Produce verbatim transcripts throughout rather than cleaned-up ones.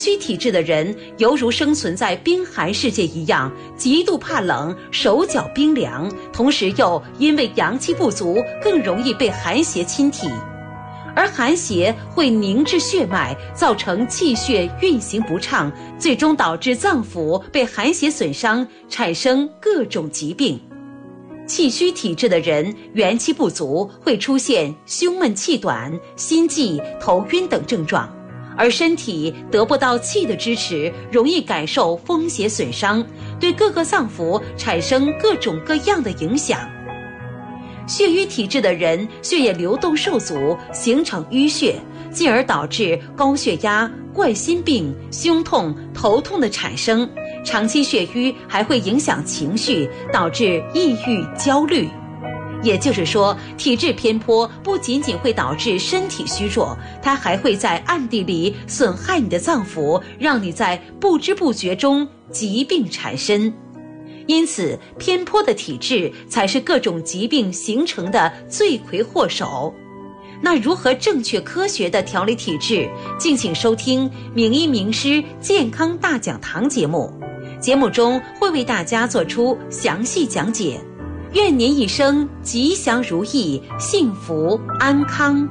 虚体质的人犹如生存在冰寒世界一样，极度怕冷，手脚冰凉，同时又因为阳气不足，更容易被寒邪侵体。而寒邪会凝滞血脉，造成气血运行不畅，最终导致脏腑被寒邪损伤，产生各种疾病。气虚体质的人元气不足，会出现胸闷气短、心悸、头晕等症状，而身体得不到气的支持，容易感受风邪损伤，对各个脏腑产生各种各样的影响。血瘀体质的人血液流动受阻，形成淤血，进而导致高血压、冠心病、胸痛、头痛的产生。长期血瘀还会影响情绪，导致抑郁、焦虑。也就是说，体质偏颇不仅仅会导致身体虚弱，它还会在暗地里损害你的脏腑，让你在不知不觉中疾病缠身。因此，偏颇的体质才是各种疾病形成的罪魁祸首。那如何正确科学地调理体质？敬请收听名医名师健康大讲堂节目，节目中会为大家做出详细讲解。愿您一生吉祥如意，幸福安康。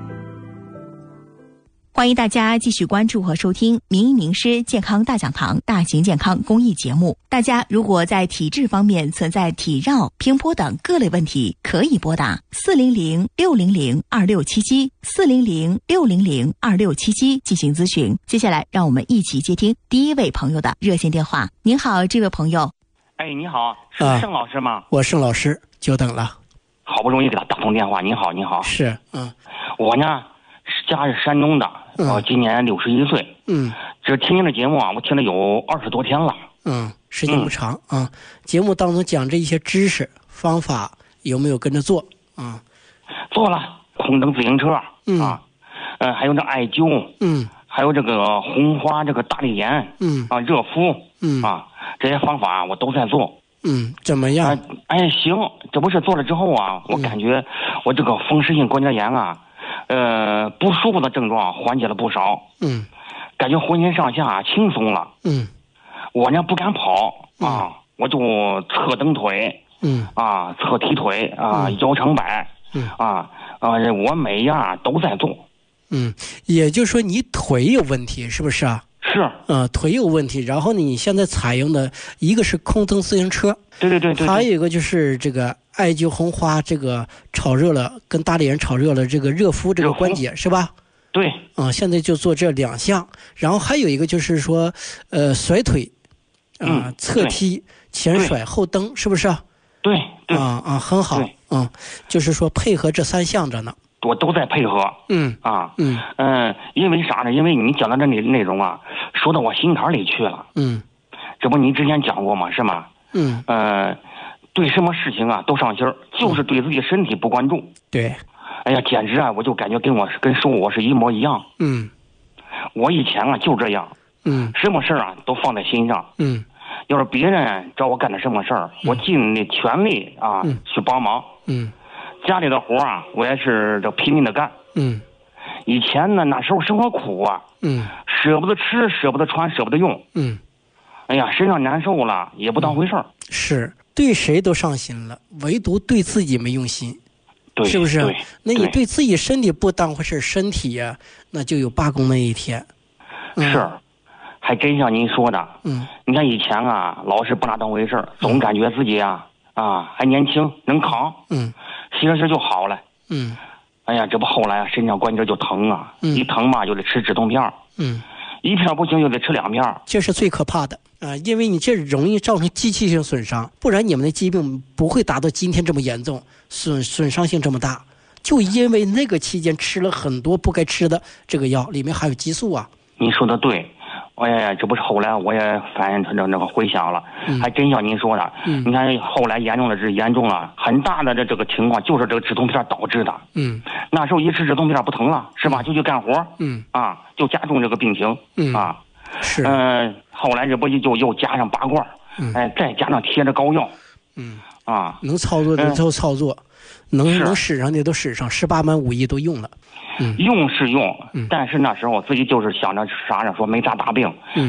欢迎大家继续关注和收听名医名师健康大讲堂大型健康公益节目。大家如果在体质方面存在体绕、偏颇等各类问题，可以拨打四零零六零零二六七七 四零零六零零二六七七进行咨询。接下来让我们一起接听第一位朋友的热线电话。您好，这位朋友。 哎，你好，是盛老师吗？ 啊、我盛老师，久等了。 好不容易给他打通电话。你好，你好。 是，嗯， 我呢，家是山东的，我、嗯、今年六十一岁。 嗯， 这听您的节目啊，我听了有二十多天了。 嗯，时间不长啊、嗯。节目当中讲这一些知识方法，有没有跟着做啊、 嗯？做了，空蹬自行车， 嗯啊，呃，还有这艾灸， 嗯， 还有这个红花这个大力盐， 嗯， 啊，热敷， 嗯， 啊，这些方法我都在做。 嗯，怎么样？ 哎，哎行，这不是做了之后啊，我感觉我这个风湿性关节炎啊，呃，不舒服的症状缓解了不少。 嗯， 感觉浑身上下轻松了。 嗯， 我呢不敢跑啊，嗯、我就侧蹬腿， 嗯， 啊，侧踢腿啊，嗯、腰长摆， 嗯， 啊啊，我每样都在做。 嗯，也就是说你腿有问题，是不是啊？ 是， 呃，腿有问题，然后呢，你现在采用的一个是空蹬自行车， 对对对 对, 对， 还有一个就是这个艾灸红花，这个炒热了，跟大力盐炒热了，这个热敷这个关节是吧？ 对， 啊、呃，现在就做这两项，然后还有一个就是说，呃，甩腿，啊、呃嗯， 侧踢、前甩、后蹬，是不是？ 对对啊啊，很好，嗯，就是说配合这三项着呢。 我都在配合， 嗯啊， 嗯嗯、呃，因为啥呢？因为你讲的这内内容啊，说到我心坎里去了， 嗯， 这不你之前讲过吗？是吗？ 嗯， 呃，对什么事情啊都上心儿，就是对自己身体不关注。 对， 哎呀，简直啊，我就感觉跟我跟生我是一模一样。 嗯， 我以前啊就这样， 嗯， 什么事儿啊都放在心上， 嗯， 要是别人找我干点什么事儿，我尽力全力啊、 嗯、 去帮忙， 嗯。 家里的活啊，我也是这拼命的干。 嗯， 以前呢，那时候生活苦啊， 嗯， 舍不得吃，舍不得穿，舍不得用。 嗯， 哎呀，身上难受了，也不当回事儿、嗯。 是对谁都上心了，唯独对自己没用心， 对， 是不是？ 对， 那你对自己身体不当回事，身体呀、啊，那就有罢工那一天。 嗯、是，还真像您说的。 嗯， 你看以前啊，老是不拿当回事儿，总感觉自己啊、嗯、啊还年轻，能扛。 嗯。 歇着歇就好了。 嗯， 哎呀，这不后来啊，身上关节就疼啊， 嗯、 一疼嘛就得吃止痛片。 嗯， 一片不行就得吃两片。 这是最可怕的啊、呃，因为你这容易造成机器性损伤，不然你们的疾病不会达到今天这么严重，损损伤性这么大。就因为那个期间吃了很多不该吃的这个药，里面还有激素啊。 你说的对。哎呀，这不是后来我也反正那个回想了、嗯，还真像您说的。 嗯， 你看后来严重的是严重了，很大的这这个情况就是这个止痛片导致的。 嗯， 那时候一吃止痛片不疼了，是吧？就去干活。 嗯， 啊，就加重这个病情。 嗯啊， 是。 嗯、呃，后来这不就又加上拔罐， 嗯， 哎，再加上贴着膏药。 嗯， 啊， 能操作的嗯都操作，能是能使上的都使上，十八般武艺都用了。嗯用是用嗯， 但是那时候我自己就是想着啥呢，说没啥大病， 嗯